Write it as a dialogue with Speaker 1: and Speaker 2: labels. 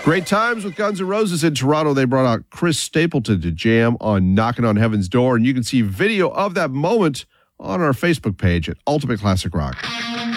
Speaker 1: Great times with Guns N' Roses in Toronto. They brought out Chris Stapleton to jam on Knocking on Heaven's Door, and you can see video of that moment on our Facebook page at Ultimate Classic Rock.